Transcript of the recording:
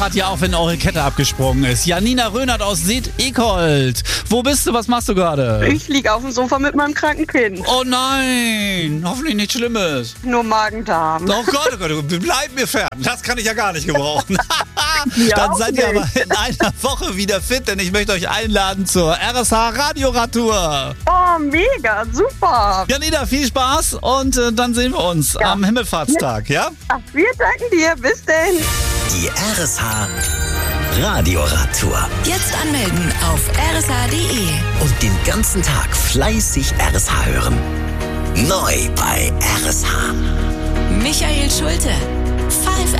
Hat ja auch, wenn eure Kette abgesprungen ist. Janina Rönert aus Seet-Ekold. Wo bist du? Was machst du gerade? Ich liege auf dem Sofa mit meinem kranken Kind. Oh nein, hoffentlich nichts Schlimmes. Nur Magen-Darm. Oh Gott, bleib mir fern. Das kann ich ja gar nicht gebrauchen. Ja, Dann auch seid ihr aber nicht. in einer Woche wieder fit, denn ich möchte euch einladen zur RSH Radioradtour. Oh, mega, super. Janina, viel Spaß und dann sehen wir uns am Himmelfahrtstag, ja? Ach, wir danken dir. Bis denn. Die RSH Radioradtour. Jetzt anmelden auf rsh.de. Und den ganzen Tag fleißig RSH hören. Neu bei RSH. Michael Schulte, 5